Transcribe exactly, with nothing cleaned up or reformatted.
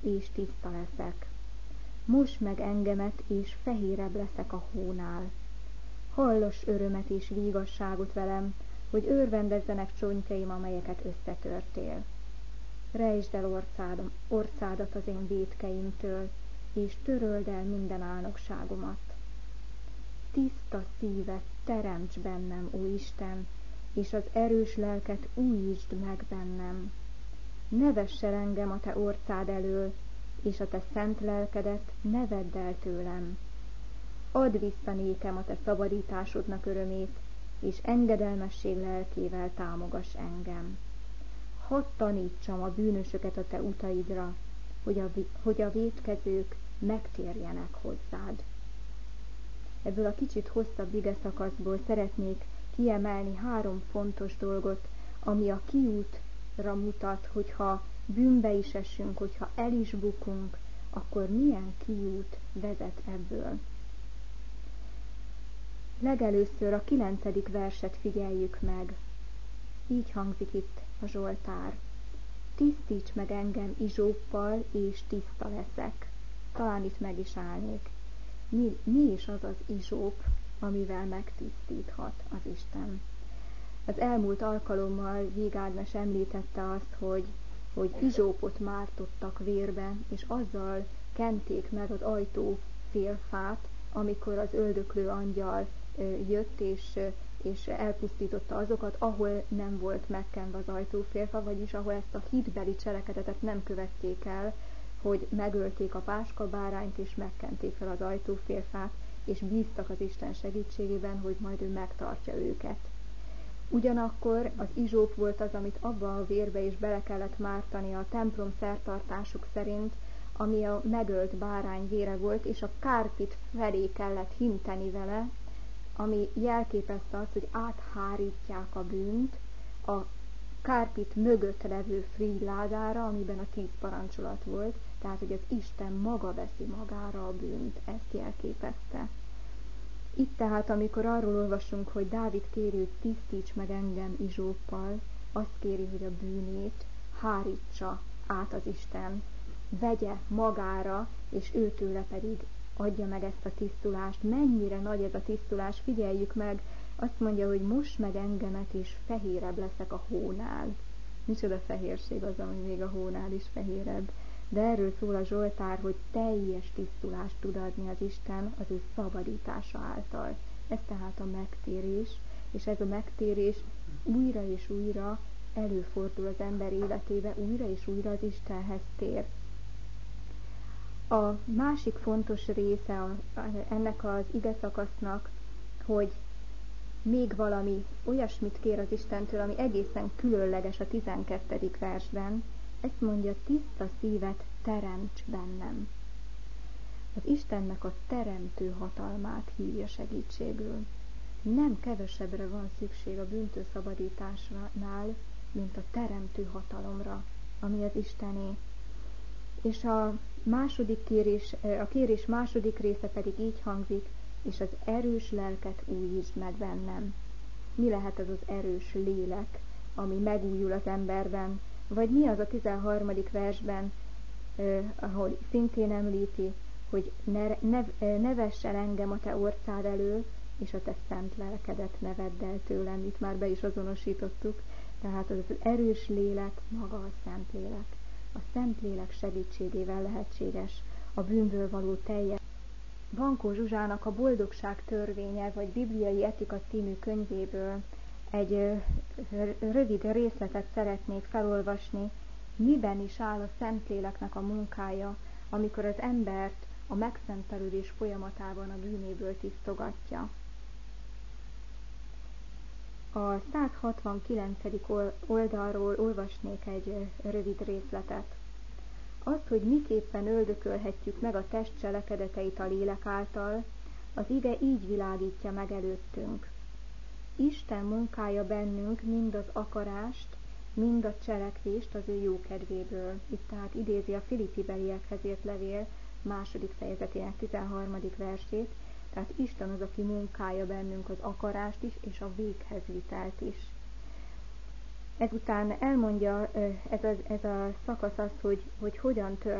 és tiszta leszek. Mos meg engemet, és fehérebb leszek a hónál. Hallass örömet és vígasságot velem, hogy örvendezzenek csontjaim, amelyeket összetörtél. Rejtsd el orcádom, orcádat az én vétkeimtől, és töröld el minden álnokságomat. Tiszta szívet teremts bennem, ó Isten, és az erős lelket újítsd meg bennem. Ne vess el engem a te orcád elől, és a te szent lelkedet ne vedd el tőlem. Add vissza nékem a te szabadításodnak örömét, és engedelmesség lelkével támogass engem. Hadd tanítsam a bűnösöket a te utaidra, hogy a, hogy a vétkezők megtérjenek hozzád. Ebből a kicsit hosszabb igeszakaszból szeretnék kiemelni három fontos dolgot, ami a kiútra mutat, hogyha bűnbe is esünk, hogyha el is bukunk, akkor milyen kiút vezet ebből. Legelőször a kilencedik verset figyeljük meg. Így hangzik itt a Zsoltár. Tisztíts meg engem izsóppal, és tiszta leszek. Talán itt meg is állnék. Mi, mi is az az izsóp, amivel megtisztíthat az Isten? Az elmúlt alkalommal Víg Ágnes említette azt, hogy, hogy izsópot mártottak vérbe, és azzal kenték meg az ajtó félfát, amikor az öldöklő angyal jött, és, és elpusztította azokat, ahol nem volt megkenve az ajtófélfa, vagyis ahol ezt a hitbeli cselekedetet nem követték el, hogy megölték a páskabárányt, és megkenték fel az ajtófélfát, és bíztak az Isten segítségében, hogy majd ő megtartja őket. Ugyanakkor az izsóp volt az, amit abba a vérbe is bele kellett mártani a templom szertartásuk szerint, ami a megölt bárány vére volt, és a kárpit felé kellett hinteni vele, ami jelképezte azt, hogy áthárítják a bűnt a kárpit mögött levő frigyládára, amiben a tíz parancsolat volt, tehát hogy az Isten maga veszi magára a bűnt, ezt jelképezte. Itt tehát, amikor arról olvasunk, hogy Dávid kéri, hogy tisztíts meg engem izsóppal, azt kéri, hogy a bűnét hárítsa át az Isten, vegye magára, és őtőle pedig adja meg ezt a tisztulást. Mennyire nagy ez a tisztulás, figyeljük meg, azt mondja, hogy most meg engemet, és fehérebb leszek a hónál. Micsoda fehérség az, ami még a hónál is fehérebb. De erről szól a Zsoltár, hogy teljes tisztulást tud adni az Isten az ő szabadítása által. Ez tehát a megtérés, és ez a megtérés újra és újra előfordul az ember életébe, újra és újra az Istenhez tér. A másik fontos része a, ennek az igeszakasznak, hogy még valami olyasmit kér az Istentől, ami egészen különleges a tizenkettedik versben. Ezt mondja, tiszta szívet teremts bennem. Az Istennek a teremtő hatalmát hívja segítségül. Nem kevesebbre van szükség a bűntől szabadításnál, mint a teremtő hatalomra, ami az Istené. És a második kérés, a kérés második része pedig így hangzik, és az erős lelket újítsd meg bennem. Mi lehet ez az erős lélek, ami megújul az emberben? Vagy mi az a tizenharmadik versben, eh, ahol szintén említi, hogy ne, ne, ne vess el engem a te orcád elől, és a te szent lelkedet ne vedd el tőlem. Itt már be is azonosítottuk, tehát az erős lélek maga a szent lélek. A szent lélek segítségével lehetséges a bűnből való teljes. Vankó Zsuzsának a Boldogság törvénye, vagy Bibliai Etika című könyvéből egy rövid részletet szeretnék felolvasni, miben is áll a Szentléleknek a munkája, amikor az embert a megszentelődés folyamatában a bűnéből tisztogatja. A száz hatvankilencedik oldalról olvasnék egy rövid részletet. Azt, hogy miképpen öldökölhetjük meg a test cselekedeteit a lélek által, az ige így világítja meg előttünk. Isten munkája bennünk mind az akarást, mind a cselekvést az ő jó kedvéből. Itt tehát idézi a Filippi beliekhez írt levél második fejezetének tizenharmadik versét, tehát Isten az, aki munkálja bennünk az akarást is, és a véghez vitelt is. Ezután elmondja ez a, ez a szakasz azt, hogy, hogy hogyan tör